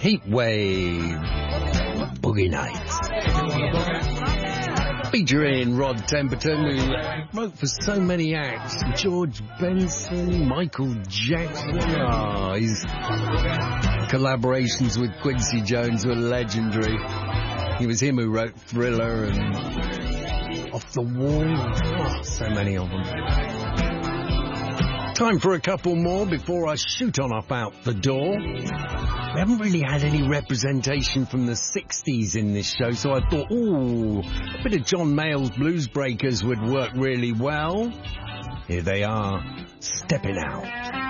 Heatwave, Boogie Nights. Featuring Rod Temperton, who wrote for so many acts. George Benson, Michael Jackson. His collaborations with Quincy Jones were legendary. It was him who wrote Thriller and Off the Wall. So many of them. Time for a couple more before I shoot on up out the door. We haven't really had any representation from the 60s in this show, so I thought, a bit of John Mayall's Blues Breakers would work really well. Here they are, Stepping Out.